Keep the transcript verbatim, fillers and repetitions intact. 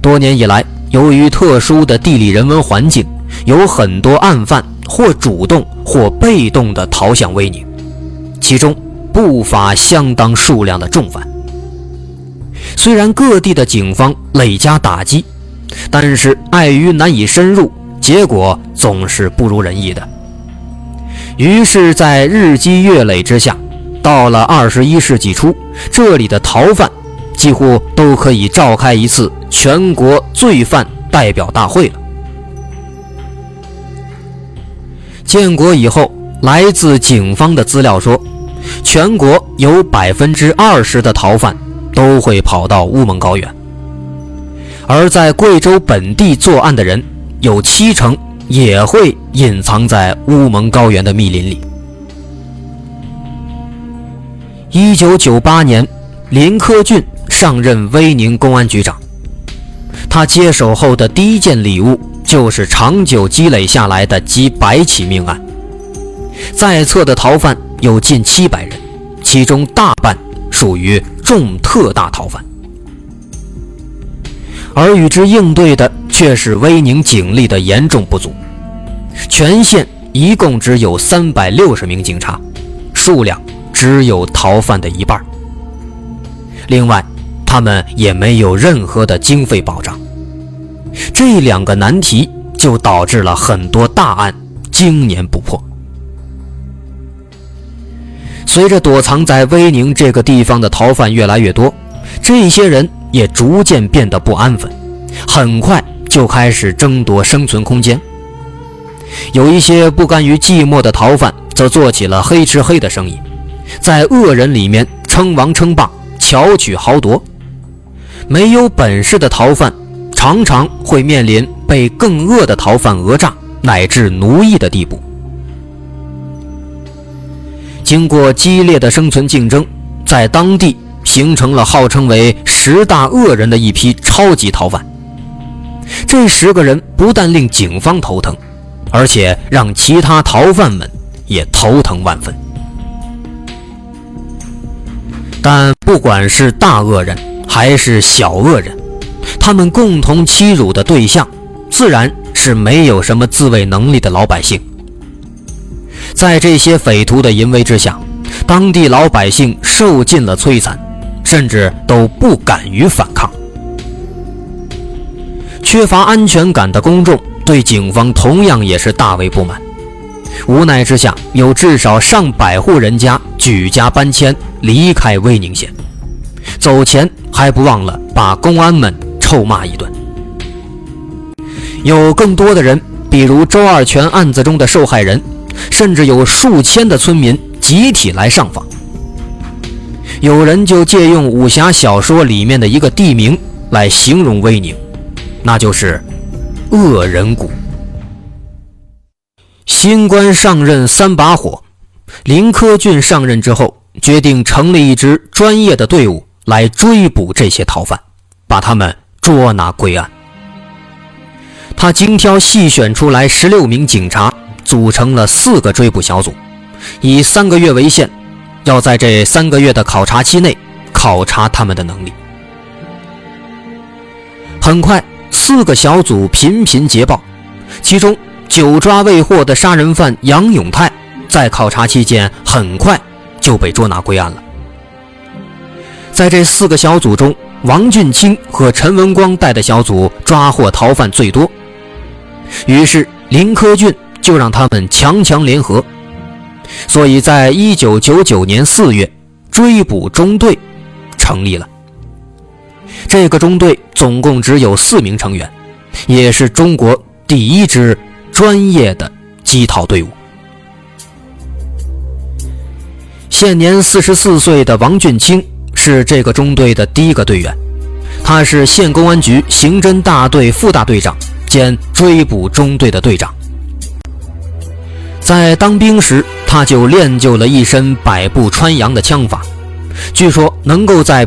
多年以来，由于特殊的地理人文环境，有很多案犯或主动或被动地逃向威宁，其中不乏相当数量的重犯。虽然各地的警方累加打击，但是碍于难以深入，结果总是不如人意的。于是在日积月累之下，到了二十一世纪初，这里的逃犯几乎都可以召开一次全国罪犯代表大会了。建国以后，来自警方的资料说，全国有 百分之二十 的逃犯都会跑到乌蒙高原，而在贵州本地作案的人有七成也会隐藏在乌蒙高原的密林里。一九九八年，林科俊上任威宁公安局长，他接手后的第一件礼物就是长久积累下来的几百起命案，在册的逃犯有近七百人，其中大半属于重特大逃犯。而与之应对的却是威宁警力的严重不足，全县一共只有三百六十名警察，数量只有逃犯的一半。另外，他们也没有任何的经费保障。这两个难题就导致了很多大案经年不破。随着躲藏在威宁这个地方的逃犯越来越多，这些人也逐渐变得不安分，很快就开始争夺生存空间。有一些不甘于寂寞的逃犯则做起了黑吃黑的生意，在恶人里面称王称霸，巧取豪夺。没有本事的逃犯常常会面临被更恶的逃犯讹诈乃至奴役的地步。经过激烈的生存竞争，在当地形成了号称为十大恶人的一批超级逃犯。这十个人不但令警方头疼，而且让其他逃犯们也头疼万分。但不管是大恶人还是小恶人，他们共同欺辱的对象自然是没有什么自卫能力的老百姓。在这些匪徒的淫威之下，当地老百姓受尽了摧残，甚至都不敢于反抗。缺乏安全感的公众对警方同样也是大为不满，无奈之下，有至少上百户人家举家搬迁离开威宁县，走前还不忘了把公安们臭骂一顿。有更多的人，比如周二全案子中的受害人，甚至有数千的村民集体来上访。有人就借用武侠小说里面的一个地名来形容威宁，那就是恶人谷。新官上任三把火，林科俊上任之后，决定成立一支专业的队伍来追捕这些逃犯，把他们捉拿归案。他精挑细选出来十六名警察，组成了四个追捕小组，以三个月为限，要在这三个月的考察期内考察他们的能力。很快，四个小组频频捷报，其中久抓未获的杀人犯杨永泰在考察期间很快就被捉拿归案了。在这四个小组中，王俊清和陈文光带的小组抓获逃犯最多，于是林科俊就让他们强强联合。所以在一九九九年四月，追捕中队成立了。这个中队总共只有四名成员，也是中国第一支专业的缉逃队伍。现年四十四岁的王俊清是这个中队的第一个队员，他是县公安局刑侦大队副大队长兼追捕中队的队长。在当兵时，他就练就了一身百步穿杨的枪法，据说能够在